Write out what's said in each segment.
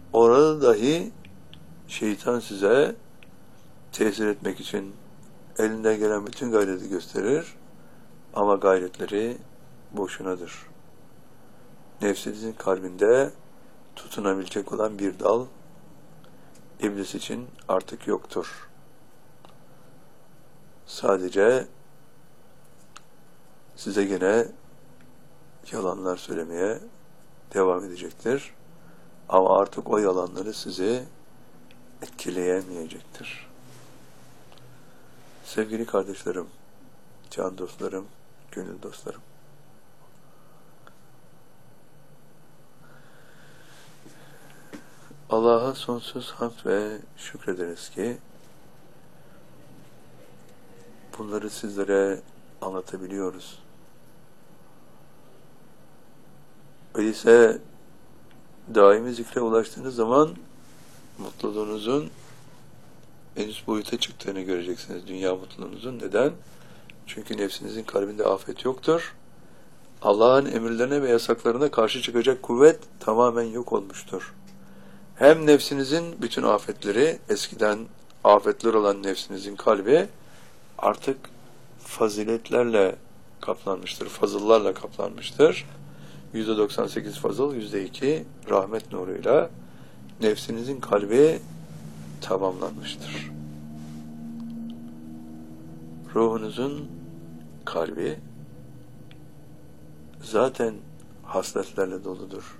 Orada dahi şeytan size tesir etmek için elinden gelen bütün gayreti gösterir ama gayretleri boşunadır. Nefsinizin kalbinde tutunabilecek olan bir dal iblis için artık yoktur. Sadece size gene yalanlar söylemeye devam edecektir. Ama artık o yalanları sizi etkileyemeyecektir. Sevgili kardeşlerim, can dostlarım, gönül dostlarım. Allah'a sonsuz hamd ve şükrederiz ki bunları sizlere anlatabiliyoruz. Öyleyse daimi zikre ulaştığınız zaman mutluluğunuzun en üst boyuta çıktığını göreceksiniz. Dünya mutluluğunuzun. Neden? Çünkü nefsinizin kalbinde afet yoktur. Allah'ın emirlerine ve yasaklarına karşı çıkacak kuvvet tamamen yok olmuştur. Hem nefsinizin bütün afetleri, eskiden afetler olan nefsinizin kalbi artık faziletlerle kaplanmıştır, fazıllarla kaplanmıştır. %98 fazıl, %2 rahmet nuruyla nefsinizin kalbi tamamlanmıştır. Ruhunuzun kalbi zaten hasletlerle doludur.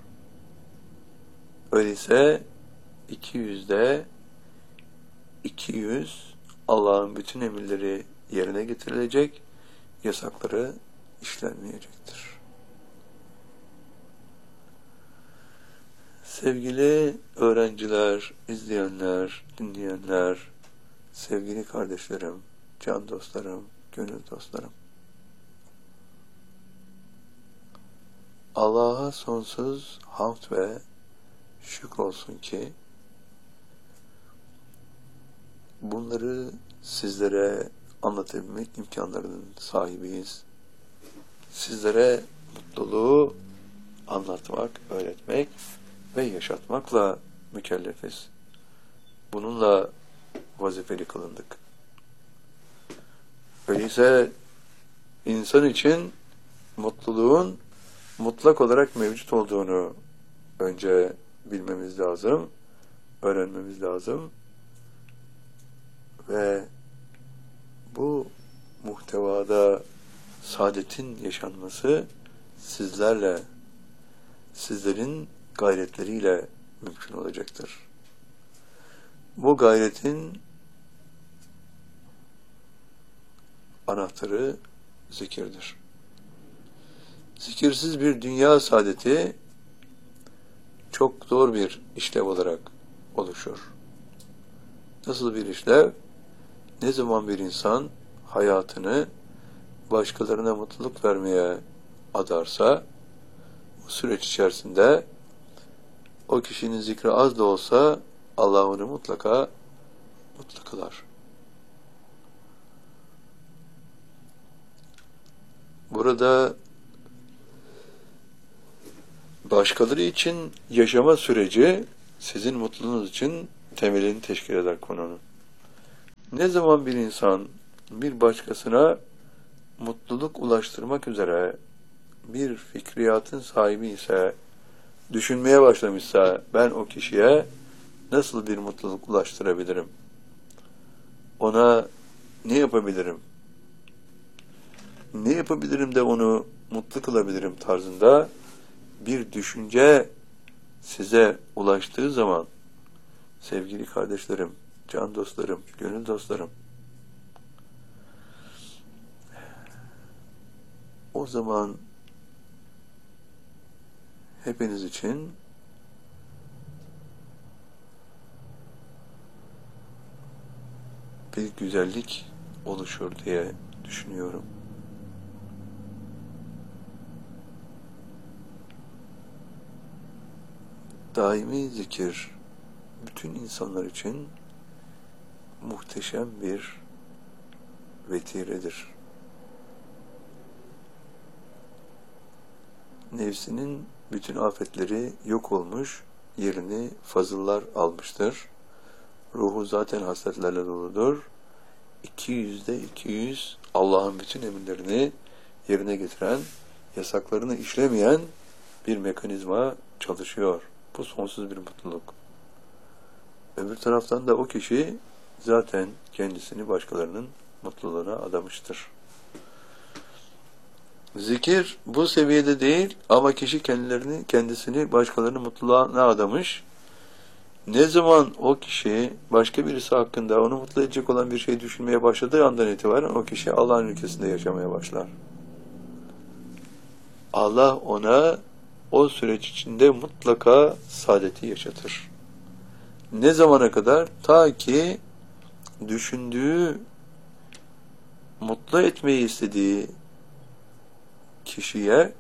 Öyleyse 200'de 200 Allah'ın bütün emirleri yerine getirilecek, yasakları işlenmeyecektir. Sevgili öğrenciler, izleyenler, dinleyenler, sevgili kardeşlerim, can dostlarım, gönül dostlarım. Allah'a sonsuz hamd ve şükür olsun ki bunları sizlere anlatabilmek imkanlarının sahibiyiz. Sizlere mutluluğu anlatmak, öğretmek ve yaşatmakla mükellefiz. Bununla vazifeli kılındık. Öyleyse insan için mutluluğun mutlak olarak mevcut olduğunu önce bilmemiz lazım, öğrenmemiz lazım ve bu muhtevada saadetin yaşanması sizlerle, sizlerin gayretleriyle mümkün olacaktır. Bu gayretin anahtarı zikirdir. Zikirsiz bir dünya saadeti çok zor bir işlev olarak oluşur. Nasıl bir işlev? Ne zaman bir insan hayatını başkalarına mutluluk vermeye adarsa, bu süreç içerisinde o kişinin zikri az da olsa Allah onu mutlaka mutlu kılar. Burada başkaları için yaşama süreci sizin mutluluğunuz için temelini teşkil eder konunun. Ne zaman bir insan bir başkasına mutluluk ulaştırmak üzere bir fikriyatın sahibi ise, düşünmeye başlamışsa ben o kişiye nasıl bir mutluluk ulaştırabilirim? Ona ne yapabilirim? Ne yapabilirim de onu mutlu kılabilirim tarzında bir düşünce size ulaştığı zaman sevgili kardeşlerim, can dostlarım, gönül dostlarım, o zaman hepiniz için bir güzellik oluşur diye düşünüyorum. Daimi zikir bütün insanlar için muhteşem bir vetiredir. Nefsinin bütün afetleri yok olmuş, yerini fazıllar almıştır. Ruhu zaten hasletlerle doludur. 200'de 200 Allah'ın bütün emirlerini yerine getiren, yasaklarını işlemeyen bir mekanizma çalışıyor. Bu sonsuz bir mutluluk. Öbür taraftan da o kişi zaten kendisini başkalarının mutluluğuna adamıştır. Zikir bu seviyede değil ama kişi kendisini başkalarının mutluluğuna adamış. Ne zaman o kişi başka birisi hakkında onu mutlu edecek olan bir şey düşünmeye başladığı andan itibaren o kişi Allah'ın ülkesinde yaşamaya başlar. Allah ona o süreç içinde mutlaka saadeti yaşatır. Ne zamana kadar? Ta ki düşündüğü, mutlu etmeyi istediği kişiye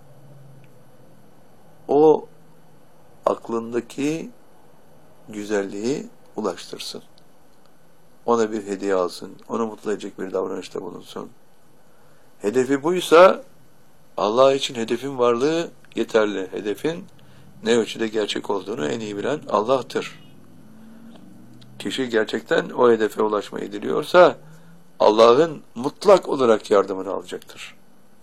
o aklındaki güzelliği ulaştırsın. Ona bir hediye alsın. Onu mutlu edecek bir davranışta bulunsun. Hedefi buysa Allah için hedefin varlığı yeterli. Hedefin ne ölçüde gerçek olduğunu en iyi bilen Allah'tır. Kişi gerçekten o hedefe ulaşmayı diliyorsa Allah'ın mutlak olarak yardımını alacaktır.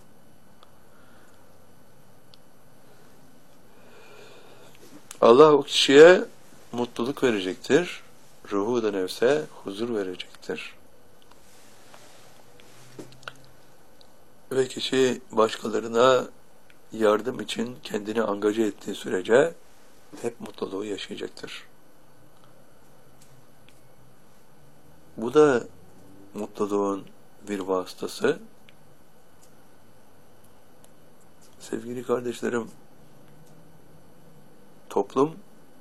Allah o kişiye mutluluk verecektir. Ruhu da nefse huzur verecektir. Ve kişi başkalarına yardım için kendini angaje ettiği sürece hep mutluluğu yaşayacaktır. Bu da mutluluğun bir vasıtası. Sevgili kardeşlerim, toplum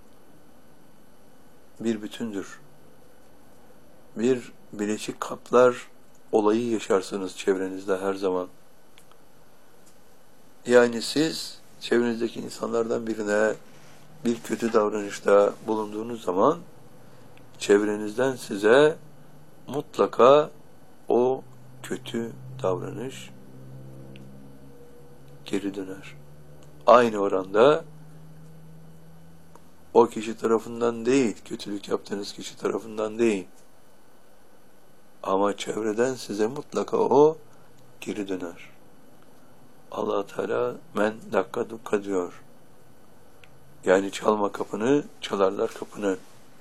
bir bütündür. Bir bileşik kaplar olayı yaşarsınız çevrenizde her zaman. Yani siz çevrenizdeki insanlardan birine bir kötü davranışta bulunduğunuz zaman çevrenizden size mutlaka o kötü davranış geri döner. Aynı oranda o kişi tarafından değil, kötülük yaptığınız kişi tarafından değil. Ama çevreden size mutlaka o geri döner. Allah Teala men dakka dukka diyor. Yani çalma kapını, çalarlar kapını.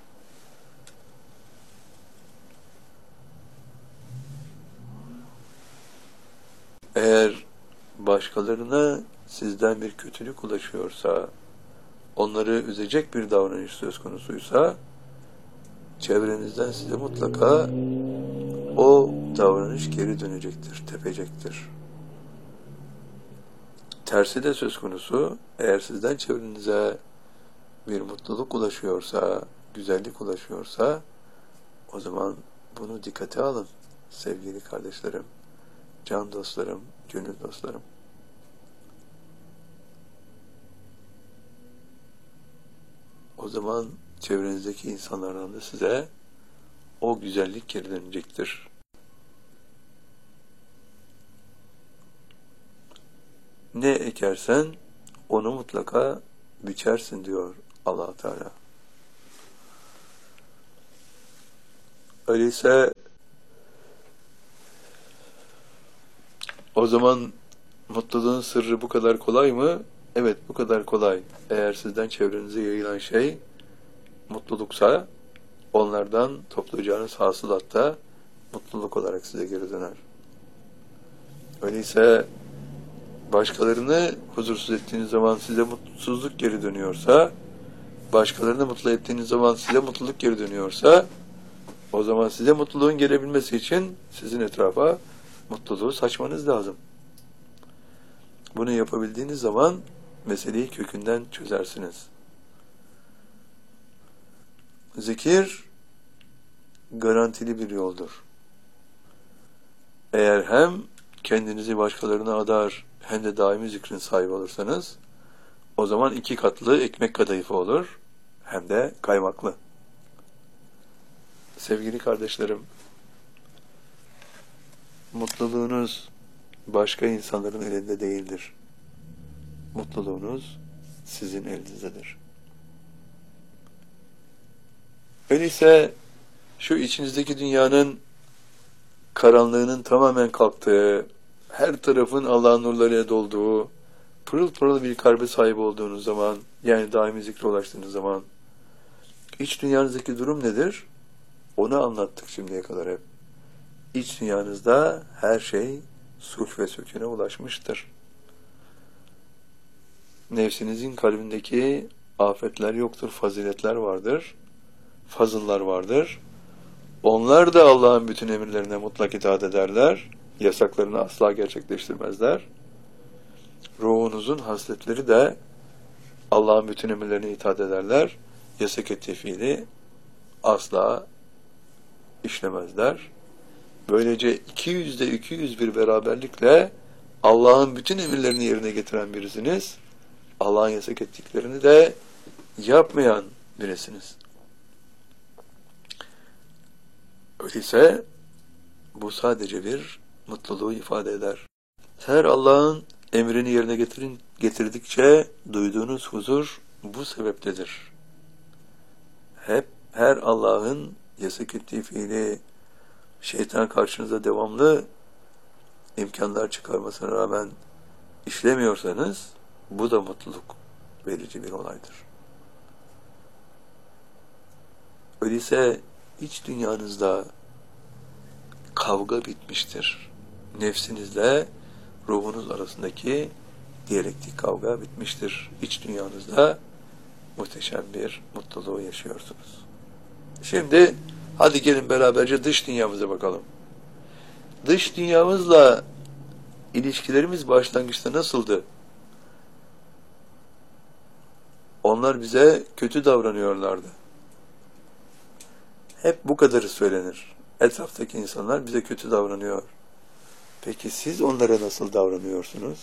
Eğer başkalarına sizden bir kötülük ulaşıyorsa, onları üzecek bir davranış söz konusuysa, çevrenizden size mutlaka o davranış geri dönecektir, tepecektir. Tersi de söz konusu, eğer sizden çevrenize bir mutluluk ulaşıyorsa, güzellik ulaşıyorsa, o zaman bunu dikkate alın sevgili kardeşlerim, can dostlarım, gönül dostlarım. O zaman çevrenizdeki insanlardan da size o güzellik geri dönecektir. Ne ekersen onu mutlaka biçersin diyor Allah Teala. Öyleyse o zaman mutluluğun sırrı bu kadar kolay mı? Evet, bu kadar kolay. Eğer sizden çevrenize yayılan şey mutluluksa, onlardan toplayacağınız hasılat da mutluluk olarak size geri döner. Öyleyse başkalarını huzursuz ettiğiniz zaman size mutsuzluk geri dönüyorsa, başkalarını mutlu ettiğiniz zaman size mutluluk geri dönüyorsa, o zaman size mutluluğun gelebilmesi için sizin etrafa mutluluğu saçmanız lazım. Bunu yapabildiğiniz zaman meseleyi kökünden çözersiniz. Zikir garantili bir yoldur. Eğer hem kendinizi başkalarına adar hem de daimi zikrin sahibi olursanız, o zaman 2 katlı ekmek kadayıfı olur, hem de kaymaklı. Sevgili kardeşlerim, mutluluğunuz başka insanların elinde değildir. Mutluluğunuz sizin elinizdedir. Öyleyse şu içinizdeki dünyanın karanlığının tamamen kalktığı, her tarafın Allah'ın nurlarıyla dolduğu, pırıl pırıl bir kalbe sahip olduğunuz zaman, yani daimi zikre ulaştığınız zaman, iç dünyanızdaki durum nedir? Onu anlattık şimdiye kadar hep. İç dünyanızda her şey sulh ve sükûne ulaşmıştır. Nefsinizin kalbindeki afetler yoktur, faziletler vardır, fazıllar vardır. Onlar da Allah'ın bütün emirlerine mutlak itaat ederler, yasaklarını asla gerçekleştirmezler. Ruhunuzun hasletleri de Allah'ın bütün emirlerine itaat ederler, yasak ettiği fiili asla işlemezler. Böylece 200'de 200 bir beraberlikle Allah'ın bütün emirlerini yerine getiren birisiniz. Allah'ın yasak ettiklerini de yapmayan birisiniz. Öyleyse bu sadece bir mutluluğu ifade eder. Her Allah'ın emrini yerine getirdikçe duyduğunuz huzur bu sebeptedir. Her Allah'ın yasak ettiği fiili şeytan karşınıza devamlı imkanlar çıkarmasına rağmen işlemiyorsanız bu da mutluluk verici bir olaydır. Öyleyse iç dünyanızda kavga bitmiştir. Nefsinizle ruhunuz arasındaki diyalektik kavga bitmiştir. İç dünyanızda muhteşem bir mutluluğu yaşıyorsunuz. Şimdi hadi gelin beraberce dış dünyamıza bakalım. Dış dünyamızla ilişkilerimiz başlangıçta nasıldı? Onlar bize kötü davranıyorlardı. Hep bu kadarı söylenir. Etraftaki insanlar bize kötü davranıyor. Peki siz onlara nasıl davranıyorsunuz?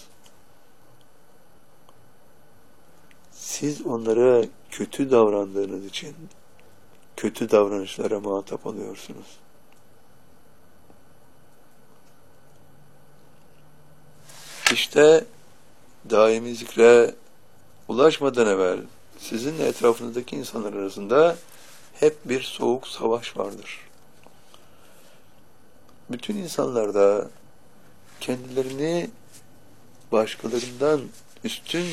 Siz onlara kötü davrandığınız için kötü davranışlara muhatap oluyorsunuz. İşte daimi zikre ulaşmadan evvel sizinle etrafınızdaki insanlar arasında hep bir soğuk savaş vardır. Bütün insanlarda kendilerini başkalarından üstün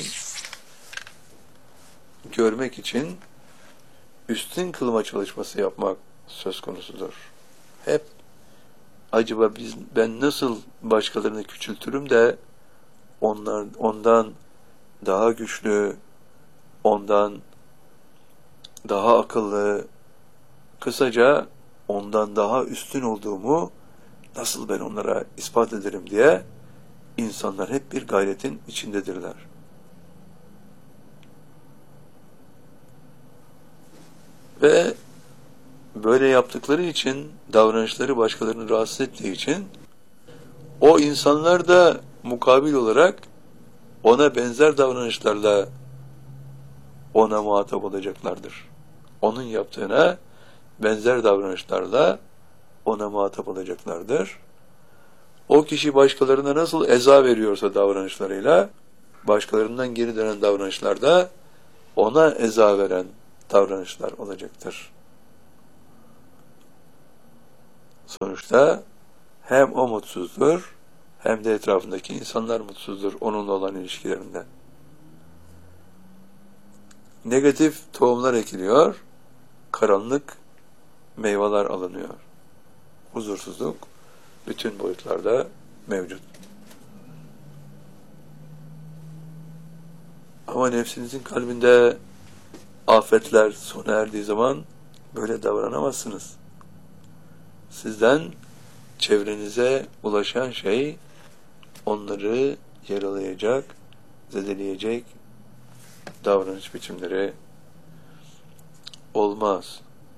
görmek için üstün kılma çalışması yapmak söz konusudur. Hep acaba ben nasıl başkalarını küçültürüm de ondan daha güçlü, ondan daha akıllı, kısaca ondan daha üstün olduğumu nasıl ben onlara ispat ederim diye insanlar hep bir gayretin içindedirler. Ve böyle yaptıkları için, davranışları başkalarını rahatsız ettiği için o insanlar da mukabil olarak ona benzer davranışlarla ona muhatap olacaklardır. Onun yaptığına benzer davranışlarla ona muhatap olacaklardır. O kişi başkalarına nasıl eza veriyorsa davranışlarıyla, başkalarından geri dönen davranışlarda ona eza veren davranışlar olacaktır. Sonuçta hem o mutsuzdur, hem de etrafındaki insanlar mutsuzdur onunla olan ilişkilerinde. Negatif tohumlar ekiliyor, karanlık meyveler alınıyor. Huzursuzluk bütün boyutlarda mevcut. Ama nefsinizin kalbinde afetler sona erdiği zaman böyle davranamazsınız. Sizden çevrenize ulaşan şey onları yaralayacak, zedeleyecek davranış biçimleri olmaz.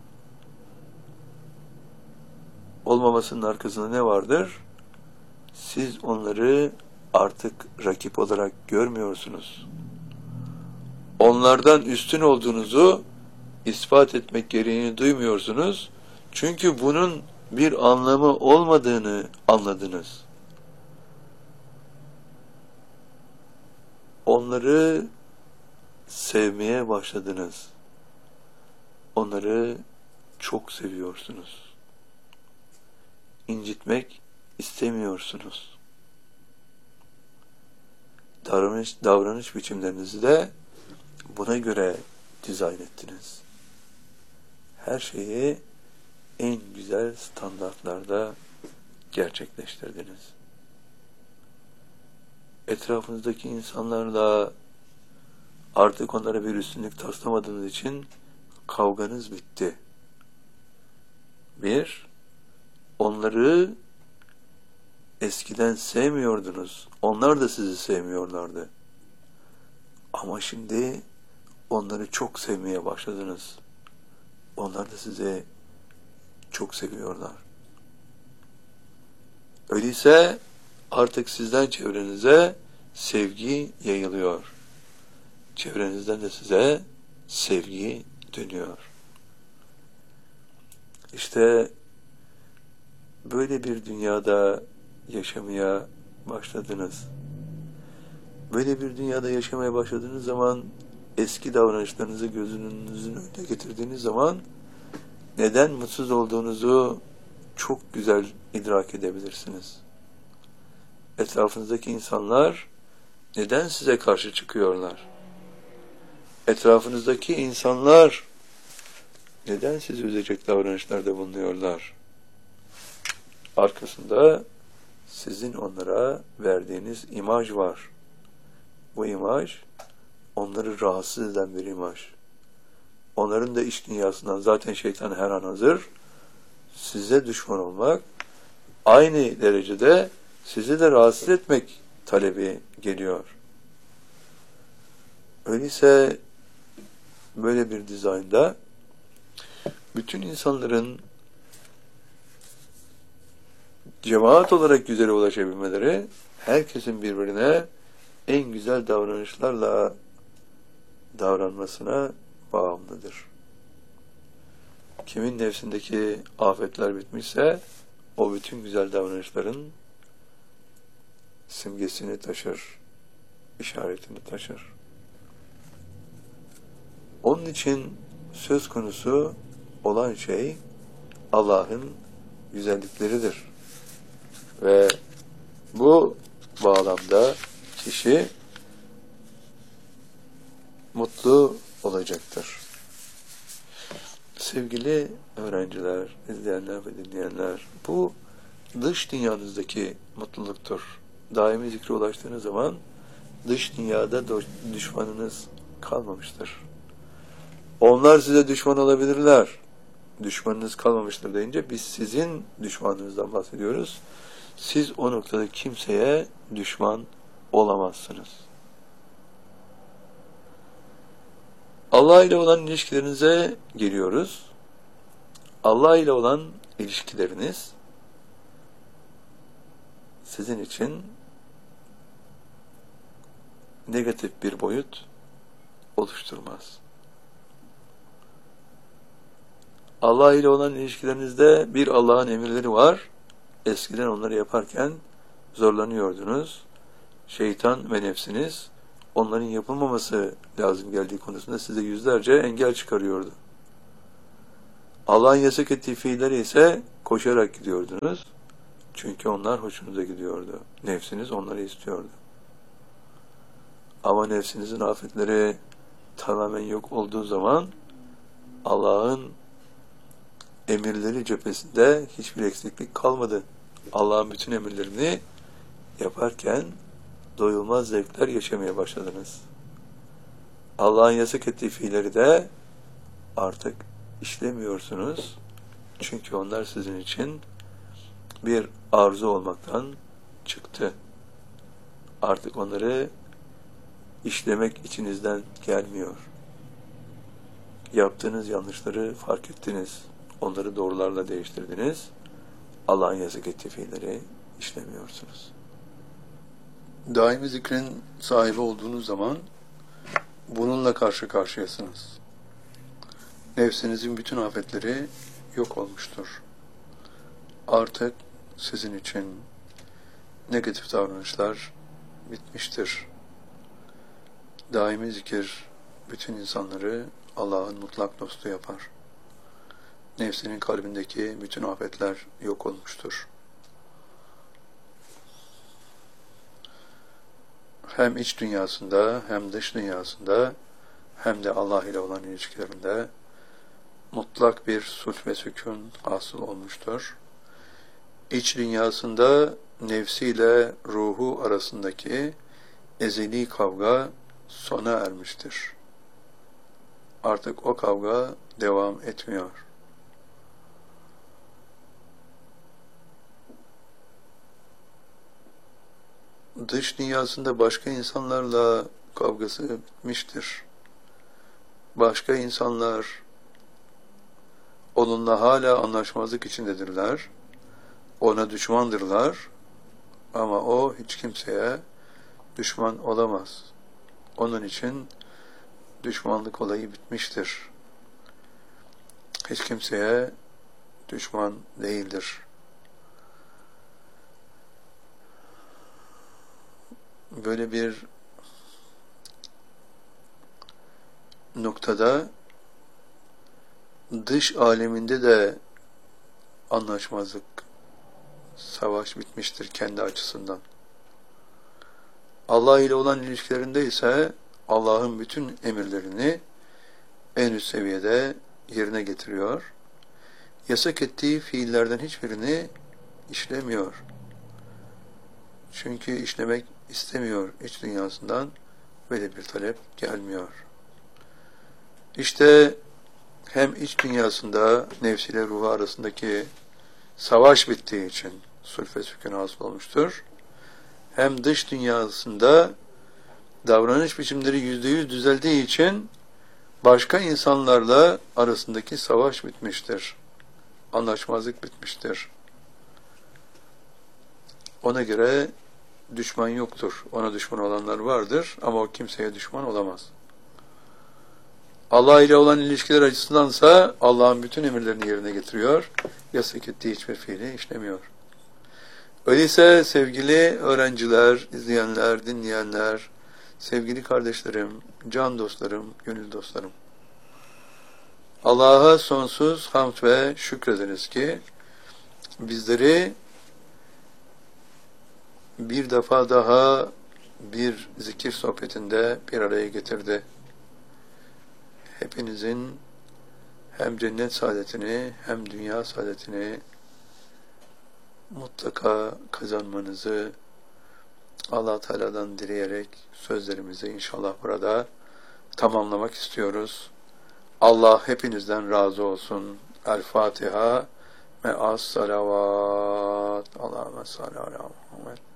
Olmamasının arkasında ne vardır? Siz onları artık rakip olarak görmüyorsunuz. Onlardan üstün olduğunuzu ispat etmek gereğini duymuyorsunuz. Çünkü bunun bir anlamı olmadığını anladınız. Onları sevmeye başladınız. Onları çok seviyorsunuz. İncitmek istemiyorsunuz. Davranış biçimlerinizi de buna göre dizayn ettiniz. Her şeyi en güzel standartlarda gerçekleştirdiniz. Etrafınızdaki insanlarla artık onlara bir üstünlük taslamadığınız için kavganız bitti. Onları eskiden sevmiyordunuz. Onlar da sizi sevmiyorlardı. Ama şimdi onları çok sevmeye başladınız. Onlar da sizi çok seviyorlar. Öyleyse artık sizden çevrenize sevgi yayılıyor. Çevrenizden de size sevgi dönüyor. İşte böyle bir dünyada yaşamaya başladınız. Böyle bir dünyada yaşamaya başladığınız zaman eski davranışlarınızı gözünüzün önüne getirdiğiniz zaman neden mutsuz olduğunuzu çok güzel idrak edebilirsiniz. Etrafınızdaki insanlar neden size karşı çıkıyorlar? Etrafınızdaki insanlar neden sizi üzecek davranışlarda bulunuyorlar? Arkasında sizin onlara verdiğiniz imaj var. Bu imaj onları rahatsız eden bir imaj. Onların da iç dünyasından zaten şeytan her an hazır. Size düşman olmak, aynı derecede sizi de rahatsız etmek talebi geliyor. Öyleyse böyle bir dizaynda bütün insanların cemaat olarak güzele ulaşabilmeleri, herkesin birbirine en güzel davranışlarla davranmasına bağımlıdır. Kimin nefsindeki afetler bitmişse, o bütün güzel davranışların simgesini taşır, işaretini taşır. Onun için söz konusu olan şey Allah'ın güzellikleridir. Ve bu bağlamda kişi mutlu olacaktır. Sevgili öğrenciler, izleyenler ve dinleyenler, bu dış dünyanızdaki mutluluktur. Daimi zikre ulaştığınız zaman dış dünyada düşmanınız kalmamıştır. Onlar size düşman olabilirler. Düşmanınız kalmamıştır deyince biz sizin düşmanınızdan bahsediyoruz. Siz o noktada kimseye düşman olamazsınız. Allah ile olan ilişkilerinize geliyoruz. Allah ile olan ilişkileriniz sizin için negatif bir boyut oluşturmaz. Allah ile olan ilişkilerinizde bir Allah'ın emirleri var. Eskiden onları yaparken zorlanıyordunuz. Şeytan ve nefsiniz onların yapılmaması lazım geldiği konusunda size yüzlerce engel çıkarıyordu. Allah'ın yasak ettiği fiilleri ise koşarak gidiyordunuz. Çünkü onlar hoşunuza gidiyordu. Nefsiniz onları istiyordu. Ama nefsinizin afetleri tamamen yok olduğu zaman Allah'ın emirleri cephesinde hiçbir eksiklik kalmadı. Allah'ın bütün emirlerini yaparken doyulmaz zevkler yaşamaya başladınız. Allah'ın yasak ettiği fiilleri de artık işlemiyorsunuz. Çünkü onlar sizin için bir arzu olmaktan çıktı. Artık onları işlemek içinizden gelmiyor. Yaptığınız yanlışları fark ettiniz. Onları doğrularla değiştirdiniz. Allah'ın yasak ettiği fiilleri işlemiyorsunuz. Daimi zikrin sahibi olduğunuz zaman bununla karşı karşıyasınız. Nefsinizin bütün afetleri yok olmuştur. Artık sizin için negatif davranışlar bitmiştir. Daimi zikir bütün insanları Allah'ın mutlak dostu yapar. nefsinin kalbindeki bütün afetler yok olmuştur. Hem iç dünyasında, hem dış dünyasında, hem de Allah ile olan ilişkilerinde mutlak bir sulh ve sükun hasıl olmuştur. İç dünyasında nefsiyle ruhu arasındaki ezeli kavga sona ermiştir. Artık o kavga devam etmiyor. Dış dünyasında başka insanlarla kavgası bitmiştir. Başka insanlar onunla hala anlaşmazlık içindedirler. Ona düşmandırlar. Ama o hiç kimseye düşman olamaz. Onun için düşmanlık olayı bitmiştir. Hiç kimseye düşman değildir. Böyle bir noktada dış aleminde de anlaşmazlık, savaş bitmiştir kendi açısından. Allah ile olan ilişkilerinde ise Allah'ın bütün emirlerini en üst seviyede yerine getiriyor. Yasak ettiği fiillerden hiçbirini işlemiyor. Çünkü işlemek istemiyor iç dünyasından, böyle bir talep gelmiyor. İşte hem iç dünyasında nefsiyle ruhu arasındaki savaş bittiği için sulh ve sükun hasıl olmuştur. Hem dış dünyasında davranış biçimleri %100 düzeldiği için başka insanlarla arasındaki savaş bitmiştir. Anlaşmazlık bitmiştir. Ona göre düşman yoktur. Ona düşman olanlar vardır ama o kimseye düşman olamaz. Allah ile olan ilişkiler açısındansa Allah'ın bütün emirlerini yerine getiriyor. Yasak ettiği hiçbir fiili işlemiyor. Öyleyse sevgili öğrenciler, izleyenler, dinleyenler, sevgili kardeşlerim, can dostlarım, gönül dostlarım, Allah'a sonsuz hamd ve şükrederiz ki bizleri bir defa daha bir zikir sohbetinde bir araya getirdi. Hepinizin hem cennet saadetini hem dünya saadetini mutlaka kazanmanızı Allah Teala'dan dileyerek sözlerimizi inşallah burada tamamlamak istiyoruz. Allah hepinizden razı olsun. El Fatiha ve as salavat. Allahümme salli ala Muhammed.